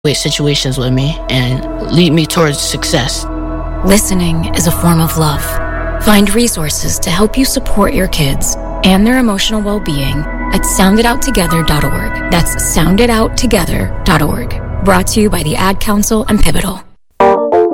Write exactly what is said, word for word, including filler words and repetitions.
situations with me and lead me towards success. Listening is a form of love. Find resources to help you support your kids and their emotional well-being at sound it out together dot org. That's sound it out together dot org. Brought to you by the Ad Council and Pivotal.